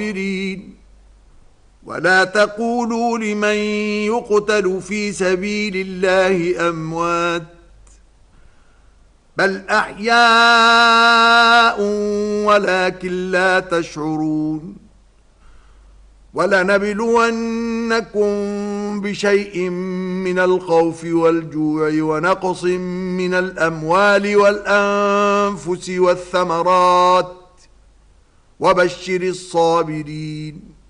ولا تقولوا لمن يقتل في سبيل الله أموات بل أحياء ولكن لا تشعرون ولنبلونكم بشيء من الخوف والجوع ونقص من الأموال والأنفس والثمرات وبشر الصابرين